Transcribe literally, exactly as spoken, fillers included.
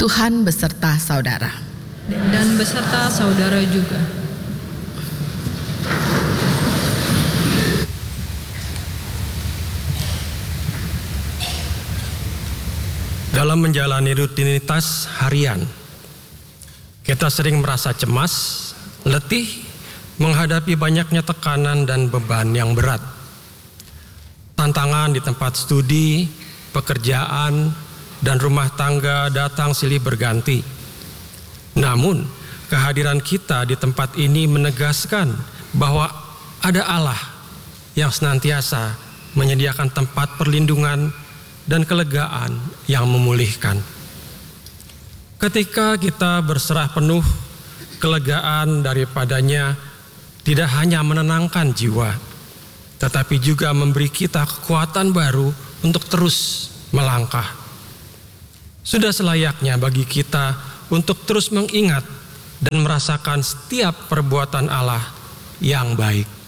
Tuhan beserta saudara. Dan beserta saudara juga. Dalam menjalani rutinitas harian, kita sering merasa cemas, letih, menghadapi banyaknya tekanan dan beban yang berat. Tantangan di tempat studi, pekerjaan, dan rumah tangga datang silih berganti. Namun, kehadiran kita di tempat ini menegaskan bahwa ada Allah yang senantiasa menyediakan tempat perlindungan dan kelegaan yang memulihkan. Ketika kita berserah penuh, kelegaan daripadanya tidak hanya menenangkan jiwa, tetapi juga memberi kita kekuatan baru untuk terus melangkah. Sudah selayaknya bagi kita untuk terus mengingat dan merasakan setiap perbuatan Allah yang baik.